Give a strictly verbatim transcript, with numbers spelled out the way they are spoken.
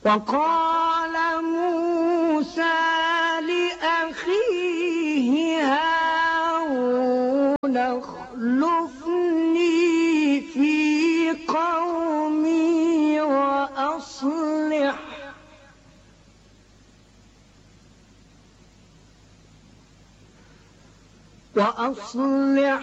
وقال موسى لأخيه هارون اخلفني في قومي وأصلح وأصلح